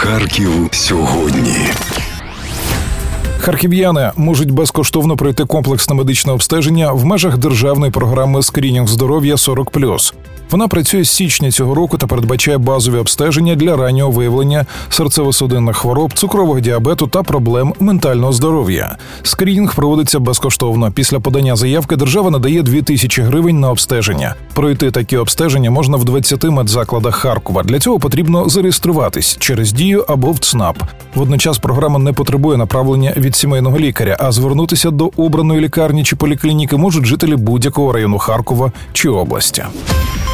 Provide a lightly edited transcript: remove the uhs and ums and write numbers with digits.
Харків сьогодні. Харків'яни можуть безкоштовно пройти комплексне медичне обстеження в межах державної програми «Скринінг здоров'я 40+». Вона працює з січня цього року та передбачає базові обстеження для раннього виявлення серцево-судинних хвороб, цукрового діабету та проблем ментального здоров'я. Скринінг проводиться безкоштовно. Після подання заявки держава надає 2000 гривень на обстеження. Пройти такі обстеження можна в 20 медзакладах Харкова. Для цього потрібно зареєструватись через Дію або в ЦНАП. Водночас програма не потребує направлення від сімейного лікаря, а звернутися до обраної лікарні чи поліклініки можуть жителі будь-якого району Харкова чи області.